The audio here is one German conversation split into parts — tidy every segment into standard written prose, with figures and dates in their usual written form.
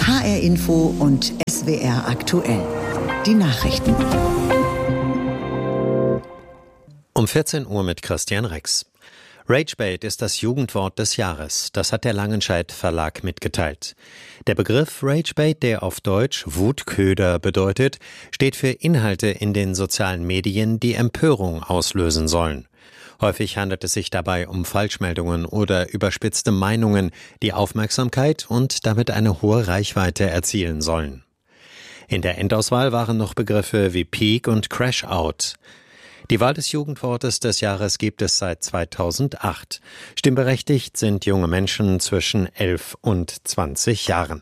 HR Info und SWR aktuell. Die Nachrichten. Um 14 Uhr mit Christian Rex. Ragebait ist das Jugendwort des Jahres. Das hat der Langenscheidt Verlag mitgeteilt. Der Begriff Ragebait, der auf Deutsch Wutköder bedeutet, steht für Inhalte in den sozialen Medien, die Empörung auslösen sollen. Häufig handelt es sich dabei um Falschmeldungen oder überspitzte Meinungen, die Aufmerksamkeit und damit eine hohe Reichweite erzielen sollen. In der Endauswahl waren noch Begriffe wie Peak und Crash Out. Die Wahl des Jugendwortes des Jahres gibt es seit 2008. Stimmberechtigt sind junge Menschen zwischen 11 und 20 Jahren.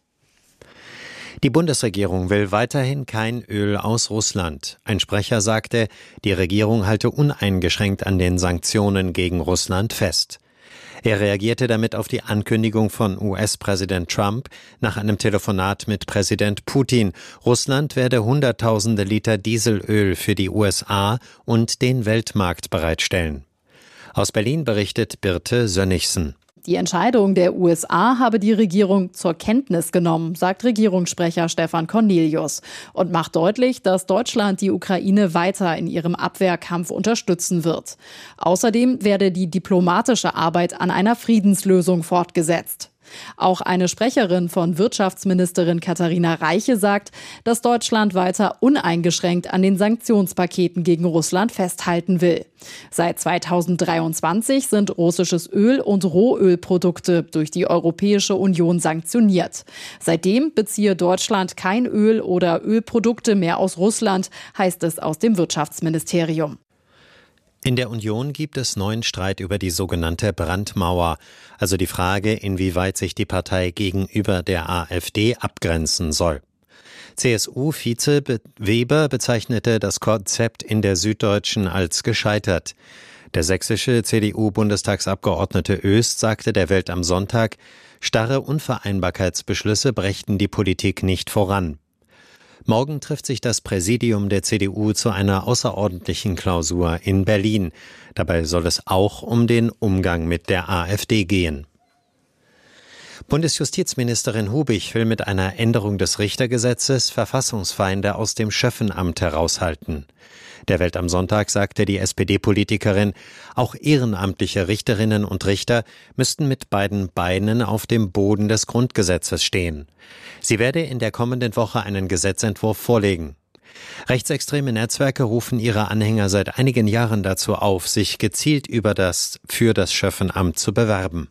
Die Bundesregierung will weiterhin kein Öl aus Russland. Ein Sprecher sagte, die Regierung halte uneingeschränkt an den Sanktionen gegen Russland fest. Er reagierte damit auf die Ankündigung von US-Präsident Trump nach einem Telefonat mit Präsident Putin. Russland werde Hunderttausende Liter Dieselöl für die USA und den Weltmarkt bereitstellen. Aus Berlin berichtet Birte Sönnigsen. Die Entscheidung der USA habe die Regierung zur Kenntnis genommen, sagt Regierungssprecher Stefan Cornelius und macht deutlich, dass Deutschland die Ukraine weiter in ihrem Abwehrkampf unterstützen wird. Außerdem werde die diplomatische Arbeit an einer Friedenslösung fortgesetzt. Auch eine Sprecherin von Wirtschaftsministerin Katharina Reiche sagt, dass Deutschland weiter uneingeschränkt an den Sanktionspaketen gegen Russland festhalten will. Seit 2023 sind russisches Öl und Rohölprodukte durch die Europäische Union sanktioniert. Seitdem beziehe Deutschland kein Öl oder Ölprodukte mehr aus Russland, heißt es aus dem Wirtschaftsministerium. In der Union gibt es neuen Streit über die sogenannte Brandmauer, also die Frage, inwieweit sich die Partei gegenüber der AfD abgrenzen soll. CSU-Vize Weber bezeichnete das Konzept in der Süddeutschen als gescheitert. Der sächsische CDU-Bundestagsabgeordnete Oest sagte der Welt am Sonntag, starre Unvereinbarkeitsbeschlüsse brächten die Politik nicht voran. Morgen trifft sich das Präsidium der CDU zu einer außerordentlichen Klausur in Berlin. Dabei soll es auch um den Umgang mit der AfD gehen. Bundesjustizministerin Hubig will mit einer Änderung des Richtergesetzes Verfassungsfeinde aus dem Schöffenamt heraushalten. Der Welt am Sonntag sagte die SPD-Politikerin, auch ehrenamtliche Richterinnen und Richter müssten mit beiden Beinen auf dem Boden des Grundgesetzes stehen. Sie werde in der kommenden Woche einen Gesetzentwurf vorlegen. Rechtsextreme Netzwerke rufen ihre Anhänger seit einigen Jahren dazu auf, sich gezielt für das Schöffenamt zu bewerben.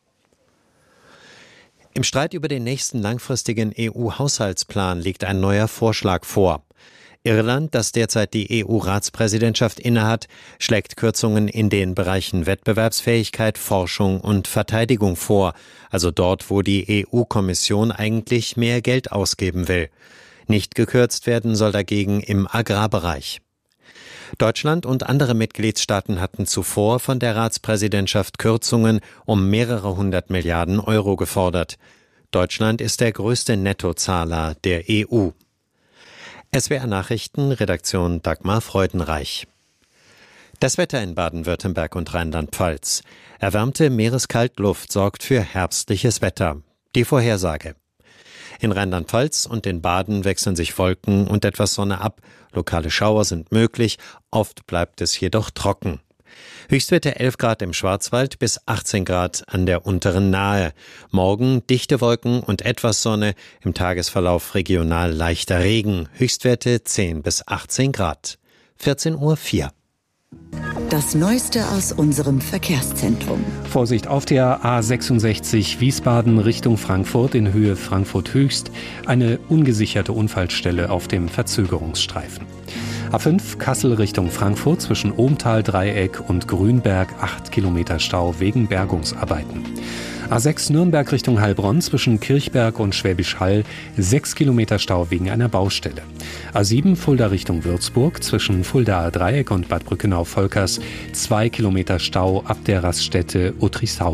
Im Streit über den nächsten langfristigen EU-Haushaltsplan liegt ein neuer Vorschlag vor. Irland, das derzeit die EU-Ratspräsidentschaft innehat, schlägt Kürzungen in den Bereichen Wettbewerbsfähigkeit, Forschung und Verteidigung vor, also dort, wo die EU-Kommission eigentlich mehr Geld ausgeben will. Nicht gekürzt werden soll dagegen im Agrarbereich. Deutschland und andere Mitgliedstaaten hatten zuvor von der Ratspräsidentschaft Kürzungen um mehrere 100 Milliarden Euro gefordert. Deutschland ist der größte Nettozahler der EU. SWR Nachrichten, Redaktion Dagmar Freudenreich. Das Wetter in Baden-Württemberg und Rheinland-Pfalz. Erwärmte Meereskaltluft sorgt für herbstliches Wetter. Die Vorhersage. In Rheinland-Pfalz und in Baden wechseln sich Wolken und etwas Sonne ab. Lokale Schauer sind möglich, oft bleibt es jedoch trocken. Höchstwerte 11 Grad im Schwarzwald bis 18 Grad an der unteren Nahe. Morgen dichte Wolken und etwas Sonne, im Tagesverlauf regional leichter Regen. Höchstwerte 10 bis 18 Grad. 14:04 Uhr. Das Neueste aus unserem Verkehrszentrum. Vorsicht auf der A66 Wiesbaden Richtung Frankfurt in Höhe Frankfurt-Höchst. Eine ungesicherte Unfallstelle auf dem Verzögerungsstreifen. A5 Kassel Richtung Frankfurt zwischen Ohmtal-Dreieck und Grünberg 8 Kilometer Stau wegen Bergungsarbeiten. A6 Nürnberg Richtung Heilbronn zwischen Kirchberg und Schwäbisch Hall 6 Kilometer Stau wegen einer Baustelle. A7 Fulda Richtung Würzburg zwischen Fuldaer Dreieck und Bad Brückenau-Volkers 2 Kilometer Stau ab der Raststätte Uttrichshausen.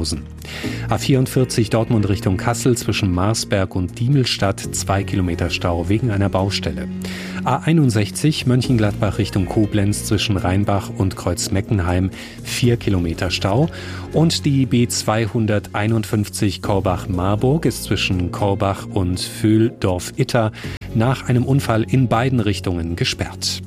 A44 Dortmund Richtung Kassel zwischen Marsberg und Diemelstadt 2 Kilometer Stau wegen einer Baustelle. A61 Mönchengladbach Richtung Koblenz zwischen Rheinbach und Kreuzmeckenheim 4 Kilometer Stau. Und die B251 Korbach-Marburg ist zwischen Korbach und Vöhldorf-Itter nach einem Unfall in beiden Richtungen gesperrt.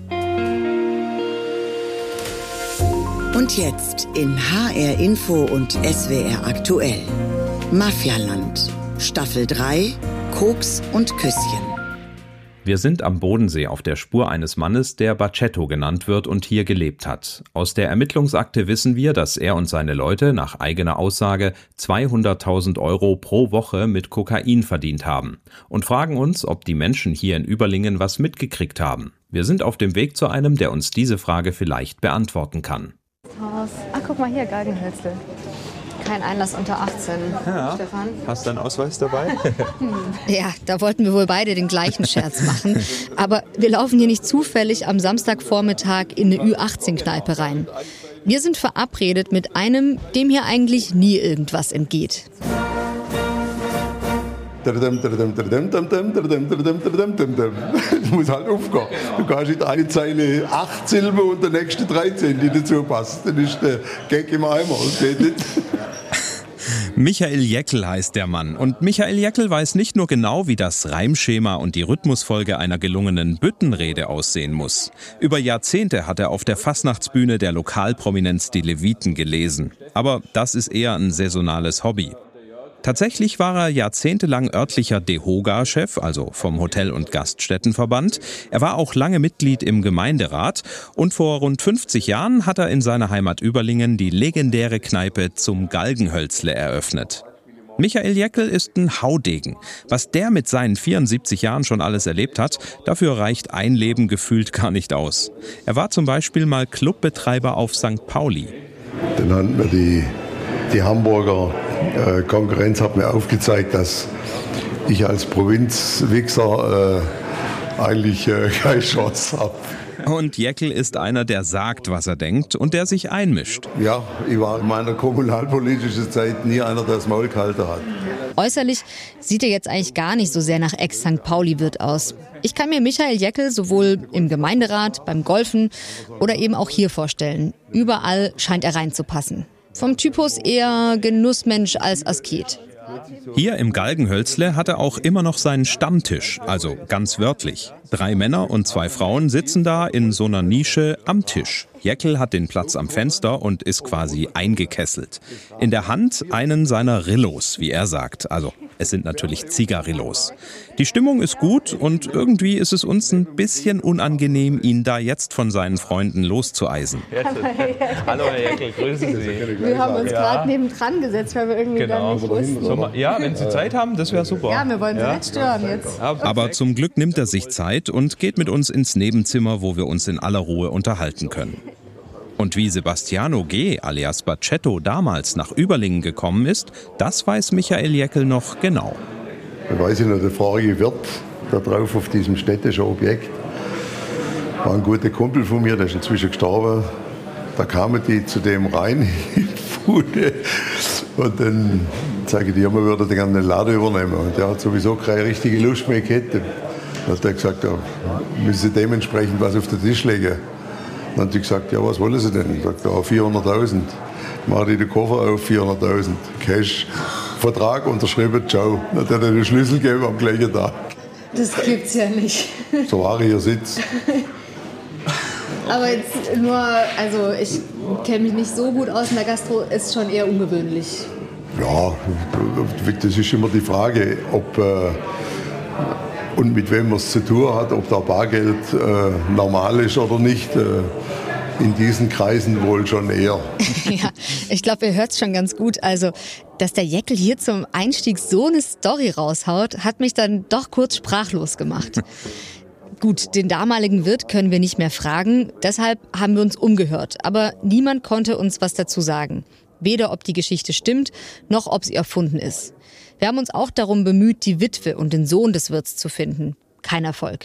Und jetzt in HR Info und SWR aktuell. Mafialand, Staffel 3, Koks und Küsschen. Wir sind am Bodensee auf der Spur eines Mannes, der Bacetto genannt wird und hier gelebt hat. Aus der Ermittlungsakte wissen wir, dass er und seine Leute nach eigener Aussage 200.000 € pro Woche mit Kokain verdient haben. Und fragen uns, ob die Menschen hier in Überlingen was mitgekriegt haben. Wir sind auf dem Weg zu einem, der uns diese Frage vielleicht beantworten kann. Ach, guck mal hier, Galgenhölzle. Kein Einlass unter 18. Ja. Stefan? Hast du einen Ausweis dabei? Ja, da wollten wir wohl beide den gleichen Scherz machen. Aber wir laufen hier nicht zufällig am Samstagvormittag in eine Ü18-Kneipe rein. Wir sind verabredet mit einem, dem hier eigentlich nie irgendwas entgeht. Du musst halt aufgehen. Du kannst in eine Zeile 8 Silben und der nächste 13, die dazu passen. Dann ist der Gag im Eimer. Das geht nicht. Michael Jäckel heißt der Mann. Und Michael Jäckel weiß nicht nur genau, wie das Reimschema und die Rhythmusfolge einer gelungenen Büttenrede aussehen muss. Über Jahrzehnte hat er auf der Fastnachtsbühne der Lokalprominenz die Leviten gelesen. Aber das ist eher ein saisonales Hobby. Tatsächlich war er jahrzehntelang örtlicher DEHOGA-Chef, also vom Hotel- und Gaststättenverband. Er war auch lange Mitglied im Gemeinderat und vor rund 50 Jahren hat er in seiner Heimat Überlingen die legendäre Kneipe zum Galgenhölzle eröffnet. Michael Jäckel ist ein Haudegen. Was der mit seinen 74 Jahren schon alles erlebt hat, dafür reicht ein Leben gefühlt gar nicht aus. Er war zum Beispiel mal Clubbetreiber auf St. Pauli. Dann hatten wir die Hamburger Konkurrenz hat mir aufgezeigt, dass ich als Provinzwichser eigentlich keine Chance habe. Und Jäckel ist einer, der sagt, was er denkt und der sich einmischt. Ja, ich war in meiner kommunalpolitischen Zeit nie einer, der das Maul gehalten hat. Äußerlich sieht er jetzt eigentlich gar nicht so sehr nach Ex-St. Pauli-Wirt aus. Ich kann mir Michael Jäckel sowohl im Gemeinderat, beim Golfen oder eben auch hier vorstellen. Überall scheint er reinzupassen. Vom Typus eher Genussmensch als Asket. Hier im Galgenhölzle hat er auch immer noch seinen Stammtisch, also ganz wörtlich. 3 Männer und 2 Frauen sitzen da in so einer Nische am Tisch. Jäckel hat den Platz am Fenster und ist quasi eingekesselt. In der Hand einen seiner Rillos, wie er sagt. Also es sind natürlich Zigarillos. Die Stimmung ist gut und irgendwie ist es uns ein bisschen unangenehm, ihn da jetzt von seinen Freunden loszueisen. Hallo Herr Jäckel, grüßen Sie. Wir haben uns gerade nebendran gesetzt, weil wir irgendwie dann nicht wussten. Ja, wenn Sie Zeit haben, das wäre super. Ja, wir wollen Sie nicht stören jetzt. Aber zum Glück nimmt er sich Zeit und geht mit uns ins Nebenzimmer, wo wir uns in aller Ruhe unterhalten können. Und wie Sebastiano G. alias Bacetto damals nach Überlingen gekommen ist, das weiß Michael Jäckel noch genau. Da weiß ich noch, der vorige Wirt da drauf auf diesem städtischen Objekt war ein guter Kumpel von mir, der ist inzwischen gestorben. Da kamen die zu dem rein in die Bude und dann sage ich, wir würden gerne den Laden übernehmen. Und der hat sowieso keine richtige Lust mehr gehabt. Dann hat er gesagt, ja, müssen Sie dementsprechend was auf den Tisch legen. Dann hat sie gesagt, ja, was wollen Sie denn? Ich sagte, 400.000. Mach die den Koffer auf, 400.000. Cash, Vertrag unterschrieben, ciao. Dann hat er den Schlüssel gegeben am gleichen Tag. Das gibt's ja nicht. So war ich hier sitzt. Aber jetzt nur, also ich kenne mich nicht so gut aus in der Gastro, ist schon eher ungewöhnlich. Ja, das ist immer die Frage, ob und mit wem man es zu tun hat, ob da Bargeld normal ist oder nicht. In diesen Kreisen wohl schon eher. Ja, ich glaube, ihr hört es schon ganz gut. Also, dass der Jäckel hier zum Einstieg so eine Story raushaut, hat mich dann doch kurz sprachlos gemacht. Gut, den damaligen Wirt können wir nicht mehr fragen, deshalb haben wir uns umgehört. Aber niemand konnte uns was dazu sagen. Weder ob die Geschichte stimmt, noch ob sie erfunden ist. Wir haben uns auch darum bemüht, die Witwe und den Sohn des Wirts zu finden. Kein Erfolg.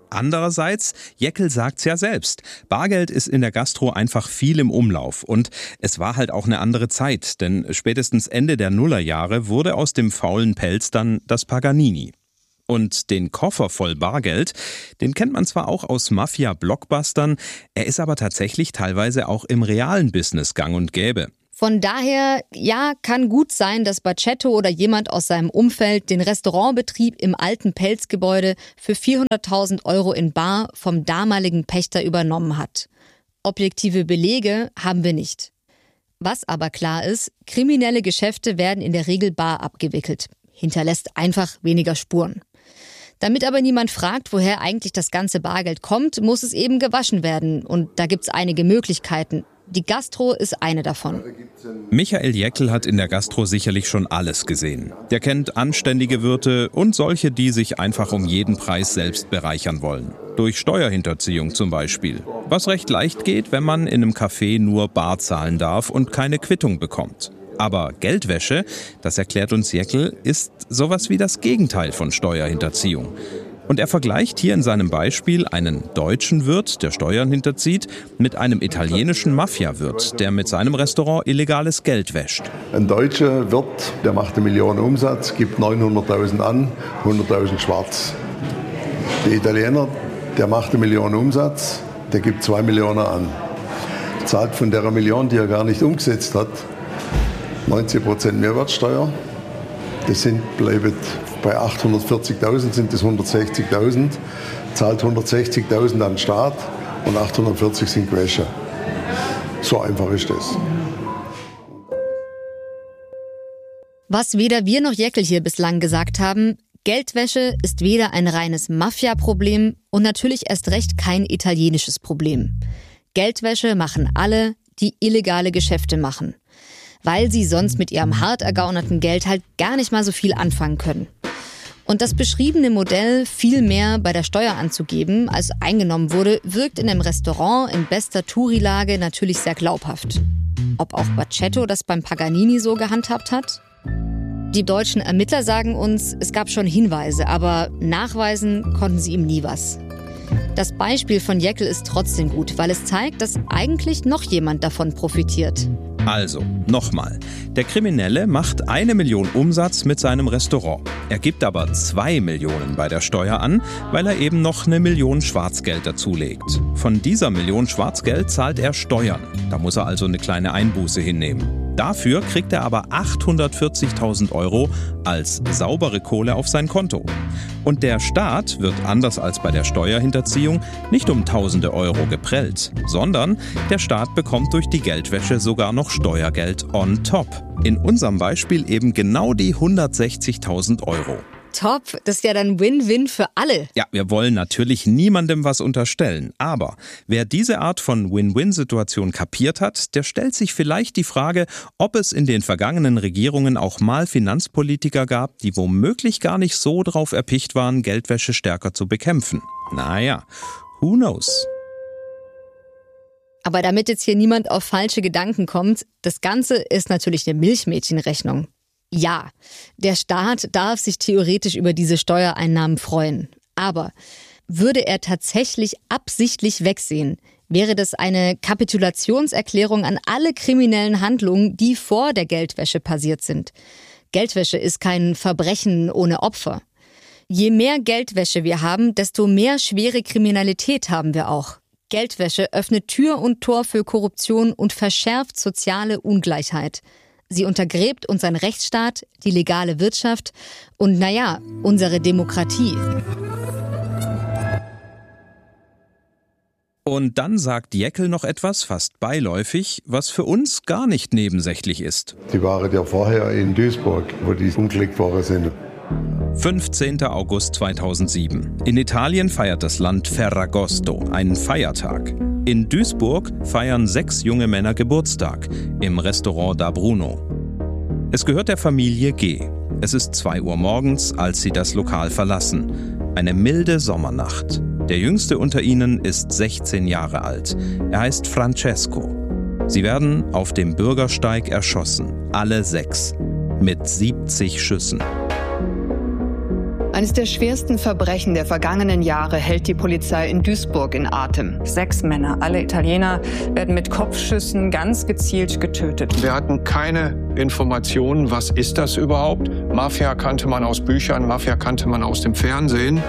Andererseits, Jäckel sagt's ja selbst, Bargeld ist in der Gastro einfach viel im Umlauf und es war halt auch eine andere Zeit, denn spätestens Ende der Nullerjahre wurde aus dem faulen Pelz dann das Paganini. Und den Koffer voll Bargeld, den kennt man zwar auch aus Mafia-Blockbustern, er ist aber tatsächlich teilweise auch im realen Business gang und gäbe. Von daher, ja, kann gut sein, dass Bacetto oder jemand aus seinem Umfeld den Restaurantbetrieb im alten Pelzgebäude für 400.000 € in bar vom damaligen Pächter übernommen hat. Objektive Belege haben wir nicht. Was aber klar ist, kriminelle Geschäfte werden in der Regel bar abgewickelt. Hinterlässt einfach weniger Spuren. Damit aber niemand fragt, woher eigentlich das ganze Bargeld kommt, muss es eben gewaschen werden. Und da gibt's einige Möglichkeiten. Die Gastro ist eine davon. Michael Jäckel hat in der Gastro sicherlich schon alles gesehen. Der kennt anständige Wirte und solche, die sich einfach um jeden Preis selbst bereichern wollen. Durch Steuerhinterziehung zum Beispiel. Was recht leicht geht, wenn man in einem Café nur bar zahlen darf und keine Quittung bekommt. Aber Geldwäsche, das erklärt uns Jäckel, ist sowas wie das Gegenteil von Steuerhinterziehung. Und er vergleicht hier in seinem Beispiel einen deutschen Wirt, der Steuern hinterzieht, mit einem italienischen Mafia-Wirt, der mit seinem Restaurant illegales Geld wäscht. Ein deutscher Wirt, der macht 1 Million Umsatz, gibt 900.000 an, 100.000 schwarz. Der Italiener, der macht 1 Million Umsatz, der gibt 2 Millionen an. Zahlt von der Million, die er gar nicht umgesetzt hat, 19% Mehrwertsteuer. Das bleibt bei 840.000 sind das 160.000, zahlt 160.000 an den Staat und 840 sind Gewäsche. So einfach ist das. Was weder wir noch Jäckel hier bislang gesagt haben, Geldwäsche ist weder ein reines Mafia-Problem und natürlich erst recht kein italienisches Problem. Geldwäsche machen alle, die illegale Geschäfte machen, weil sie sonst mit ihrem hart ergaunerten Geld halt gar nicht mal so viel anfangen können. Und das beschriebene Modell, viel mehr bei der Steuer anzugeben, als eingenommen wurde, wirkt in einem Restaurant in bester Touri-Lage natürlich sehr glaubhaft. Ob auch Bacetto das beim Paganini so gehandhabt hat? Die deutschen Ermittler sagen uns, es gab schon Hinweise, aber nachweisen konnten sie ihm nie was. Das Beispiel von Jäckel ist trotzdem gut, weil es zeigt, dass eigentlich noch jemand davon profitiert. Also, nochmal. Der Kriminelle macht 1 Million Umsatz mit seinem Restaurant. Er gibt aber 2 Millionen bei der Steuer an, weil er eben noch 1 Million Schwarzgeld dazulegt. Von dieser Million Schwarzgeld zahlt er Steuern. Da muss er also eine kleine Einbuße hinnehmen. Dafür kriegt er aber 840.000 € als saubere Kohle auf sein Konto. Und der Staat wird anders als bei der Steuerhinterziehung nicht um Tausende Euro geprellt, sondern der Staat bekommt durch die Geldwäsche sogar noch Steuergeld on top. In unserem Beispiel eben genau die 160.000 €. Top, das ist ja dann Win-Win für alle. Ja, wir wollen natürlich niemandem was unterstellen, aber wer diese Art von Win-Win-Situation kapiert hat, der stellt sich vielleicht die Frage, ob es in den vergangenen Regierungen auch mal Finanzpolitiker gab, die womöglich gar nicht so drauf erpicht waren, Geldwäsche stärker zu bekämpfen. Naja, who knows? Aber damit jetzt hier niemand auf falsche Gedanken kommt, das Ganze ist natürlich eine Milchmädchenrechnung. Ja, der Staat darf sich theoretisch über diese Steuereinnahmen freuen. Aber würde er tatsächlich absichtlich wegsehen, wäre das eine Kapitulationserklärung an alle kriminellen Handlungen, die vor der Geldwäsche passiert sind. Geldwäsche ist kein Verbrechen ohne Opfer. Je mehr Geldwäsche wir haben, desto mehr schwere Kriminalität haben wir auch. Geldwäsche öffnet Tür und Tor für Korruption und verschärft soziale Ungleichheit. Sie untergräbt unseren Rechtsstaat, die legale Wirtschaft und, unsere Demokratie. Und dann sagt Jäckel noch etwas, fast beiläufig, was für uns gar nicht nebensächlich ist. Die waren ja vorher in Duisburg, wo die umgelegt worden sind. 15. August 2007. In Italien feiert das Land Ferragosto, einen Feiertag. In Duisburg feiern 6 junge Männer Geburtstag im Restaurant Da Bruno. Es gehört der Familie G. Es ist 2 Uhr morgens, als sie das Lokal verlassen. Eine milde Sommernacht. Der jüngste unter ihnen ist 16 Jahre alt. Er heißt Francesco. Sie werden auf dem Bürgersteig erschossen. Alle 6. Mit 70 Schüssen. Eines der schwersten Verbrechen der vergangenen Jahre hält die Polizei in Duisburg in Atem. 6 Männer, alle Italiener, werden mit Kopfschüssen ganz gezielt getötet. Wir hatten keine Informationen, was ist das überhaupt? Mafia kannte man aus Büchern, Mafia kannte man aus dem Fernsehen.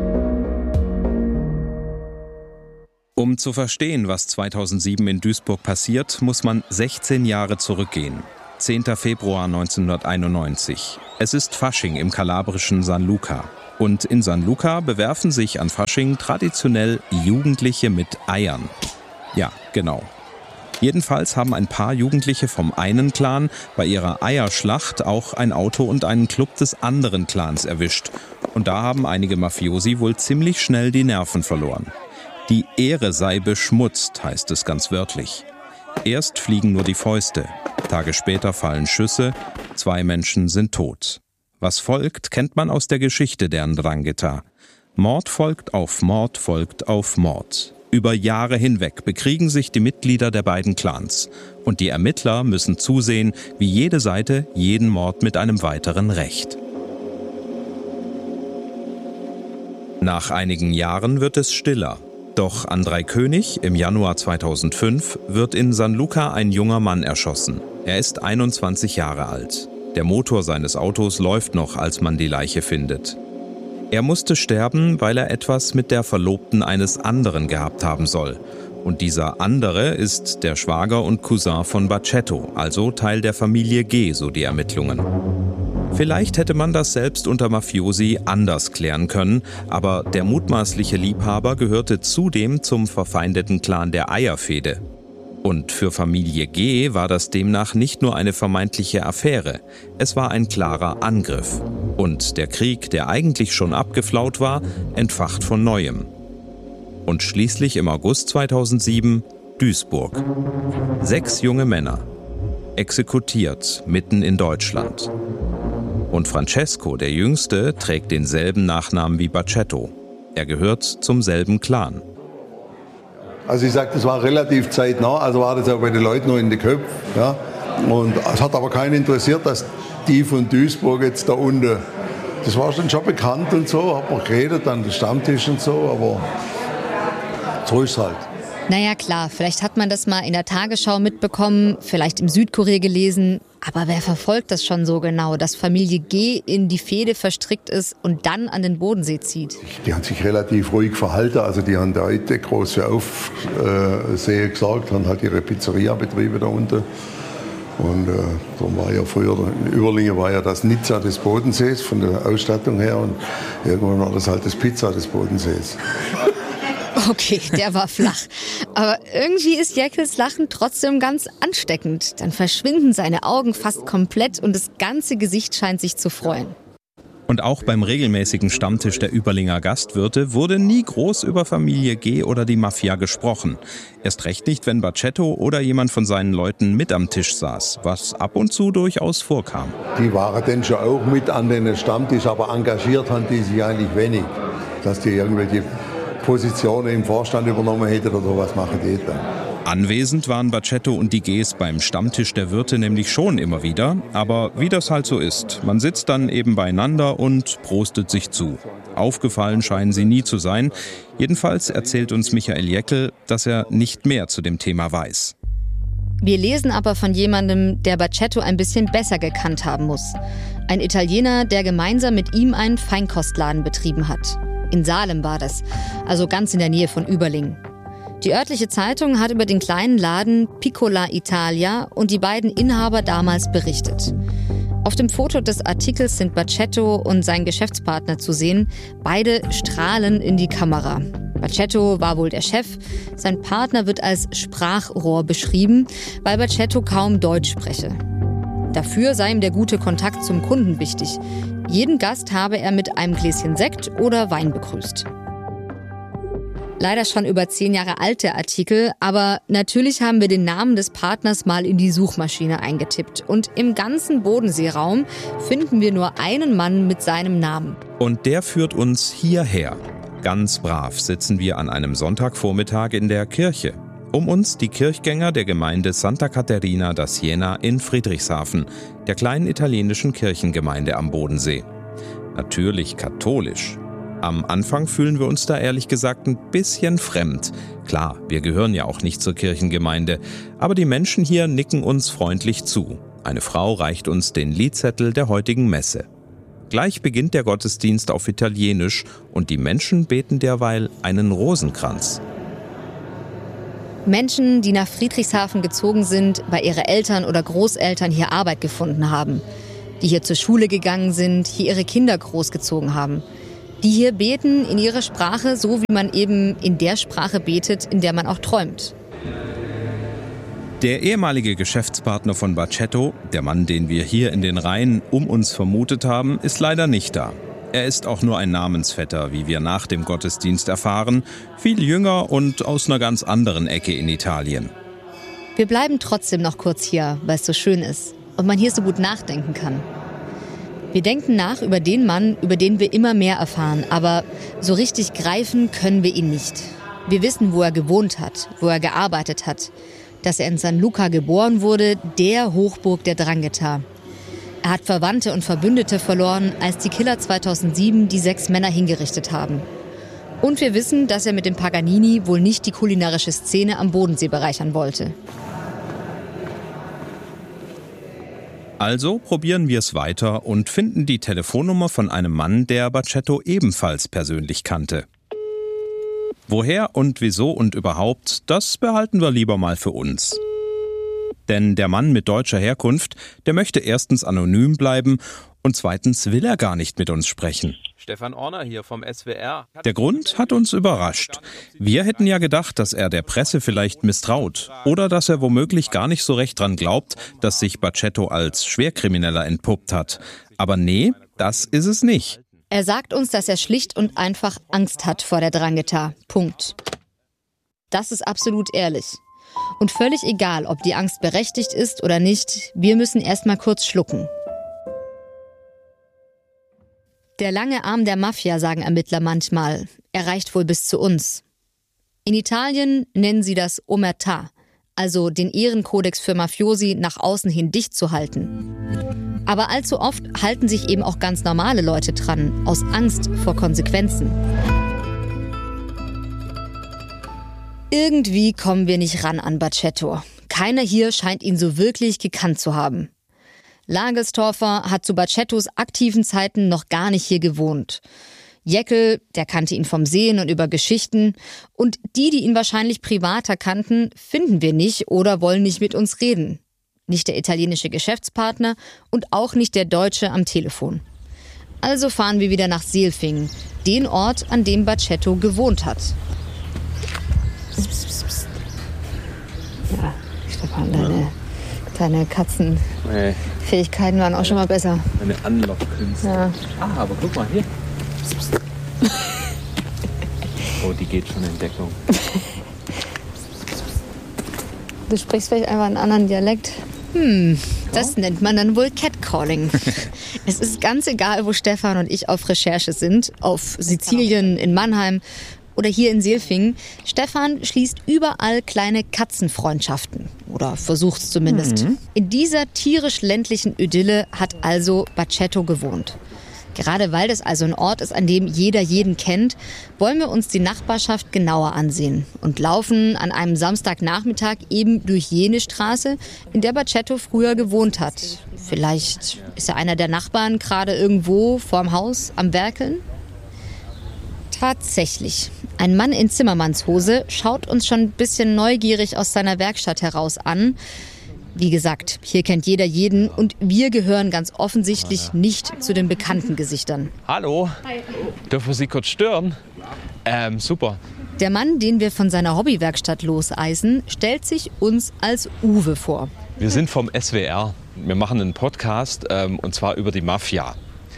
Um zu verstehen, was 2007 in Duisburg passiert, muss man 16 Jahre zurückgehen. 10. Februar 1991. Es ist Fasching im kalabrischen San Luca. Und in San Luca bewerfen sich an Fasching traditionell Jugendliche mit Eiern. Ja, genau. Jedenfalls haben ein paar Jugendliche vom einen Clan bei ihrer Eierschlacht auch ein Auto und einen Club des anderen Clans erwischt. Und da haben einige Mafiosi wohl ziemlich schnell die Nerven verloren. Die Ehre sei beschmutzt, heißt es ganz wörtlich. Erst fliegen nur die Fäuste. Tage später fallen Schüsse, 2 Menschen sind tot. Was folgt, kennt man aus der Geschichte der 'Ndrangheta. Mord folgt auf Mord folgt auf Mord. Über Jahre hinweg bekriegen sich die Mitglieder der beiden Clans. Und die Ermittler müssen zusehen, wie jede Seite jeden Mord mit einem weiteren rächt. Nach einigen Jahren wird es stiller. Doch Andrej König, im Januar 2005, wird in San Luca ein junger Mann erschossen. Er ist 21 Jahre alt. Der Motor seines Autos läuft noch, als man die Leiche findet. Er musste sterben, weil er etwas mit der Verlobten eines anderen gehabt haben soll. Und dieser andere ist der Schwager und Cousin von Bacetto, also Teil der Familie G, so die Ermittlungen. Vielleicht hätte man das selbst unter Mafiosi anders klären können, aber der mutmaßliche Liebhaber gehörte zudem zum verfeindeten Clan der Eierfehde. Und für Familie G war das demnach nicht nur eine vermeintliche Affäre, es war ein klarer Angriff. Und der Krieg, der eigentlich schon abgeflaut war, entfacht von Neuem. Und schließlich im August 2007 Duisburg. 6 junge Männer, exekutiert mitten in Deutschland. Und Francesco, der Jüngste, trägt denselben Nachnamen wie Bacetto. Er gehört zum selben Clan. Also ich sage, das war relativ zeitnah, also war das auch bei den Leuten noch in den Köpfen. Ja? Und es hat aber keinen interessiert, dass die von Duisburg jetzt da unten, das war schon bekannt und so, hat man geredet an den Stammtisch und so, aber so ist es halt. Naja klar, vielleicht hat man das mal in der Tagesschau mitbekommen, vielleicht im Südkurier gelesen, aber wer verfolgt das schon so genau, dass Familie G in die Fehde verstrickt ist und dann an den Bodensee zieht? Die haben sich relativ ruhig verhalten, also die haben da heute groß für Aufsehen gesorgt, haben halt ihre Pizzeria betrieben da unten. Und darum war ja früher, in Überlingen war ja das Nizza des Bodensees von der Ausstattung her und irgendwann war das halt das Pizza des Bodensees. Okay, der war flach. Aber irgendwie ist Jeckels Lachen trotzdem ganz ansteckend. Dann verschwinden seine Augen fast komplett und das ganze Gesicht scheint sich zu freuen. Und auch beim regelmäßigen Stammtisch der Überlinger Gastwirte wurde nie groß über Familie G oder die Mafia gesprochen. Erst recht nicht, wenn Bacetto oder jemand von seinen Leuten mit am Tisch saß, was ab und zu durchaus vorkam. Die waren dann schon auch mit an den Stammtisch, aber engagiert haben die sich eigentlich wenig, dass die irgendwelche Positionen im Vorstand übernommen hätten oder was machen die dann. Anwesend waren Bacetto und die Gs beim Stammtisch der Wirte nämlich schon immer wieder, aber wie das halt so ist, man sitzt dann eben beieinander und prostet sich zu. Aufgefallen scheinen sie nie zu sein. Jedenfalls erzählt uns Michael Jeckel, dass er nicht mehr zu dem Thema weiß. Wir lesen aber von jemandem, der Bacetto ein bisschen besser gekannt haben muss. Ein Italiener, der gemeinsam mit ihm einen Feinkostladen betrieben hat. In Salem war das, also ganz in der Nähe von Überlingen. Die örtliche Zeitung hat über den kleinen Laden Piccola Italia und die beiden Inhaber damals berichtet. Auf dem Foto des Artikels sind Bacetto und sein Geschäftspartner zu sehen. Beide strahlen in die Kamera. Bacetto war wohl der Chef. Sein Partner wird als Sprachrohr beschrieben, weil Bacetto kaum Deutsch spreche. Dafür sei ihm der gute Kontakt zum Kunden wichtig. Jeden Gast habe er mit einem Gläschen Sekt oder Wein begrüßt. Leider schon über 10 Jahre alt der Artikel, aber natürlich haben wir den Namen des Partners mal in die Suchmaschine eingetippt. Und im ganzen Bodenseeraum finden wir nur einen Mann mit seinem Namen. Und der führt uns hierher. Ganz brav sitzen wir an einem Sonntagvormittag in der Kirche. Um uns die Kirchgänger der Gemeinde Santa Caterina da Siena in Friedrichshafen, der kleinen italienischen Kirchengemeinde am Bodensee. Natürlich katholisch. Am Anfang fühlen wir uns da ehrlich gesagt ein bisschen fremd. Klar, wir gehören ja auch nicht zur Kirchengemeinde, aber die Menschen hier nicken uns freundlich zu. Eine Frau reicht uns den Liedzettel der heutigen Messe. Gleich beginnt der Gottesdienst auf Italienisch und die Menschen beten derweil einen Rosenkranz. Menschen, die nach Friedrichshafen gezogen sind, weil ihre Eltern oder Großeltern hier Arbeit gefunden haben. Die hier zur Schule gegangen sind, hier ihre Kinder großgezogen haben. Die hier beten in ihrer Sprache, so wie man eben in der Sprache betet, in der man auch träumt. Der ehemalige Geschäftspartner von Bacetto, der Mann, den wir hier in den Reihen um uns vermutet haben, ist leider nicht da. Er ist auch nur ein Namensvetter, wie wir nach dem Gottesdienst erfahren, viel jünger und aus einer ganz anderen Ecke in Italien. Wir bleiben trotzdem noch kurz hier, weil es so schön ist und man hier so gut nachdenken kann. Wir denken nach über den Mann, über den wir immer mehr erfahren, aber so richtig greifen können wir ihn nicht. Wir wissen, wo er gewohnt hat, wo er gearbeitet hat, dass er in San Luca geboren wurde, der Hochburg der 'Ndrangheta. Er hat Verwandte und Verbündete verloren, als die Killer 2007 die 6 Männer hingerichtet haben. Und wir wissen, dass er mit dem Paganini wohl nicht die kulinarische Szene am Bodensee bereichern wollte. Also probieren wir es weiter und finden die Telefonnummer von einem Mann, der Bacetto ebenfalls persönlich kannte. Woher und wieso und überhaupt, das behalten wir lieber mal für uns. Denn der Mann mit deutscher Herkunft, der möchte erstens anonym bleiben und zweitens will er gar nicht mit uns sprechen. Stefan Orner hier vom SWR. Der Grund hat uns überrascht. Wir hätten ja gedacht, dass er der Presse vielleicht misstraut oder dass er womöglich gar nicht so recht dran glaubt, dass sich Bacetto als Schwerkrimineller entpuppt hat. Aber nee, das ist es nicht. Er sagt uns, dass er schlicht und einfach Angst hat vor der 'Ndrangheta. Punkt. Das ist absolut ehrlich. Und völlig egal, ob die Angst berechtigt ist oder nicht, wir müssen erst mal kurz schlucken. Der lange Arm der Mafia, sagen Ermittler manchmal, er reicht wohl bis zu uns. In Italien nennen sie das Omertà, also den Ehrenkodex für Mafiosi nach außen hin dicht zu halten. Aber allzu oft halten sich eben auch ganz normale Leute dran, aus Angst vor Konsequenzen. Irgendwie kommen wir nicht ran an Bacetto. Keiner hier scheint ihn so wirklich gekannt zu haben. Lagelstorfer hat zu Bacettos aktiven Zeiten noch gar nicht hier gewohnt. Jäckel, der kannte ihn vom Sehen und über Geschichten. Und die ihn wahrscheinlich privater kannten, finden wir nicht oder wollen nicht mit uns reden. Nicht der italienische Geschäftspartner und auch nicht der Deutsche am Telefon. Also fahren wir wieder nach Seelfingen, den Ort, an dem Bacetto gewohnt hat. Ja, Stefan, deine Katzenfähigkeiten waren auch schon mal besser. Meine Anlockkünste. Ja. Aber guck mal hier. Oh, die geht schon in Deckung. Du sprichst vielleicht einfach einen anderen Dialekt. Das nennt man dann wohl Catcalling. Es ist ganz egal, wo Stefan und ich auf Recherche sind. Auf Sizilien, in Mannheim oder hier in Seelfingen. Stefan schließt überall kleine Katzenfreundschaften. Oder versucht es zumindest. In dieser tierisch-ländlichen Idylle hat also Bacetto gewohnt. Gerade weil das also ein Ort ist, an dem jeder jeden kennt, wollen wir uns die Nachbarschaft genauer ansehen und laufen an einem Samstagnachmittag eben durch jene Straße, in der Bacetto früher gewohnt hat. Vielleicht ist ja einer der Nachbarn gerade irgendwo vorm Haus am Werkeln? Tatsächlich. Ein Mann in Zimmermannshose schaut uns schon ein bisschen neugierig aus seiner Werkstatt heraus an. Wie gesagt, hier kennt jeder jeden und wir gehören ganz offensichtlich nicht zu den bekannten Gesichtern. Hallo. Hi. Dürfen wir Sie kurz stören? Super. Der Mann, den wir von seiner Hobbywerkstatt loseisen, stellt sich uns als Uwe vor. Wir sind vom SWR. Wir machen einen Podcast und zwar über die Mafia.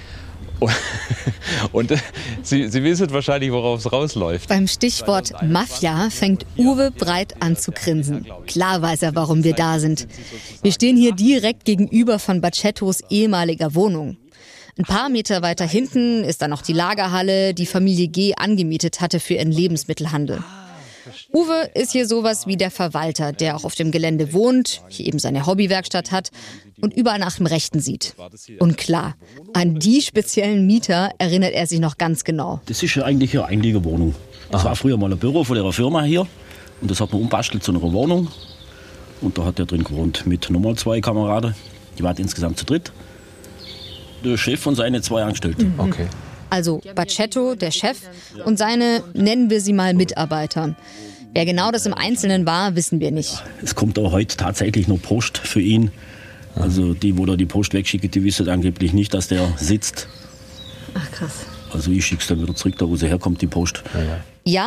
Und Sie wissen wahrscheinlich, worauf es rausläuft. Beim Stichwort Mafia fängt Uwe breit an zu grinsen. Klar weiß er, warum wir da sind. Wir stehen hier direkt gegenüber von Bacettos ehemaliger Wohnung. Ein paar Meter weiter hinten ist dann noch die Lagerhalle, die Familie G. angemietet hatte für ihren Lebensmittelhandel. Uwe ist hier sowas wie der Verwalter, der auch auf dem Gelände wohnt, hier eben seine Hobbywerkstatt hat und überall nach dem Rechten sieht. Und klar, an die speziellen Mieter erinnert er sich noch ganz genau. Das ist ja eigentlich eine eigentliche Wohnung. Das war früher mal ein Büro von der Firma hier und das hat man umbastelt zu einer Wohnung. Und da hat er drin gewohnt mit nochmal 2 Kameraden. Die waren insgesamt zu dritt. Der Chef und seine 2 Angestellten. Okay. Also Bacetto, der Chef, und seine, nennen wir sie mal, Mitarbeiter. Wer genau das im Einzelnen war, wissen wir nicht. Es kommt auch heute tatsächlich noch Post für ihn. Also die, wo da die Post wegschicken, die wissen angeblich nicht, dass der sitzt. Ach krass. Also ich schicke es dann wieder zurück, da wo sie herkommt, die Post. Ja,